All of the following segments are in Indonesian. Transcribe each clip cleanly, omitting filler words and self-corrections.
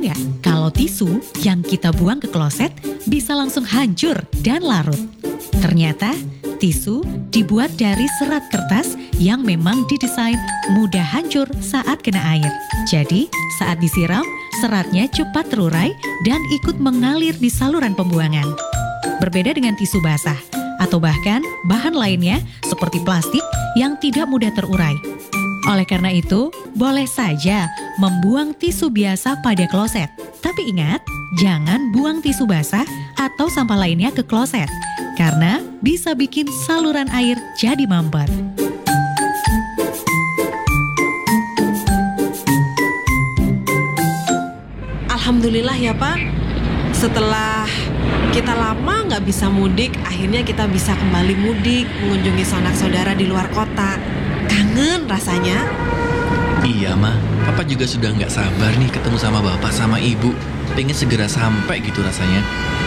Tahu nggak kalau tisu yang kita buang ke kloset bisa langsung hancur dan larut? Ternyata tisu dibuat dari serat kertas yang memang didesain mudah hancur saat kena air. Jadi saat disiram, seratnya cepat terurai dan ikut mengalir di saluran pembuangan. Berbeda dengan tisu basah atau bahkan bahan lainnya seperti plastik yang tidak mudah terurai. Oleh karena itu, boleh saja membuang tisu biasa pada kloset. Tapi ingat, jangan buang tisu basah atau sampah lainnya ke kloset, karena bisa bikin saluran air jadi mampet. Alhamdulillah ya Pak, setelah kita lama nggak bisa mudik, akhirnya kita bisa kembali mudik, mengunjungi sanak saudara di luar kota. Kangen rasanya. Iya mah, Papa juga sudah nggak sabar nih ketemu sama Bapak sama Ibu. Pengen segera sampai gitu rasanya.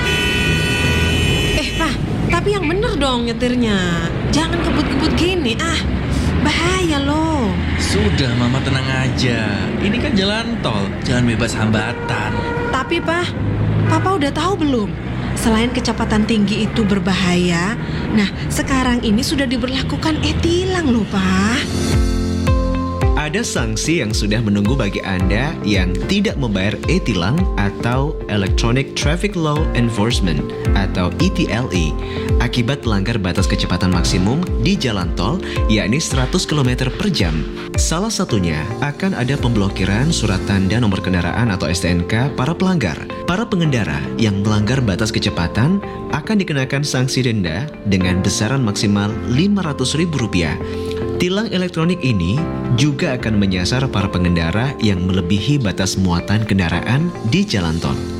Pak, tapi yang bener dong nyetirnya. Jangan kebut-kebut gini, bahaya loh. Sudah Mama, tenang aja. Ini kan jalan tol, jalan bebas hambatan. Tapi Papa udah tahu belum? Selain kecepatan tinggi itu berbahaya, nah sekarang ini sudah diberlakukan e-tilang loh Pak. Ada sanksi yang sudah menunggu bagi Anda yang tidak membayar e-tilang atau Electronic Traffic Law Enforcement atau ETLE akibat melanggar batas kecepatan maksimum di jalan tol, yakni 100 km per jam. Salah satunya akan ada pemblokiran surat tanda nomor kendaraan atau STNK para pelanggar. Para pengendara yang melanggar batas kecepatan akan dikenakan sanksi denda dengan besaran maksimal Rp500.000. Tilang elektronik ini juga akan menyasar para pengendara yang melebihi batas muatan kendaraan di jalan tol.